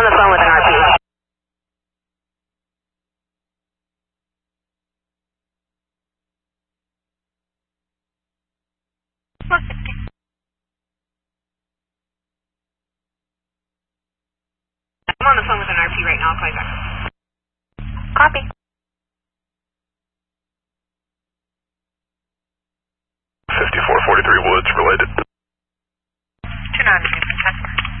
On the phone with an RP. I'm on the phone with an RP right now. I'll call you back. Copy. 5443 Woods related. Turn on.